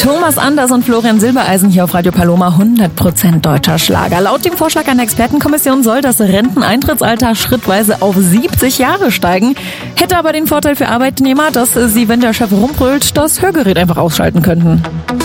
Thomas Anders und Florian Silbereisen hier auf Radio Paloma, 100% deutscher Schlager. Laut dem Vorschlag einer Expertenkommission soll das Renteneintrittsalter schrittweise auf 70 Jahre steigen. Hätte aber den Vorteil für Arbeitnehmer, dass sie, wenn der Chef rumbrüllt, das Hörgerät einfach ausschalten könnten.